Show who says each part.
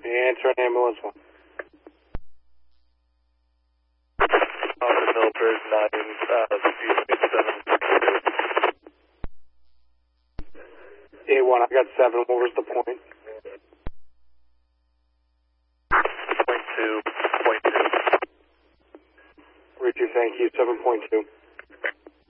Speaker 1: Answer on ambulance 1.
Speaker 2: Officer Milford, 7.
Speaker 1: 8-1, I got 7. What was the point?
Speaker 2: Point 2.
Speaker 1: Richard, thank you. 7.2.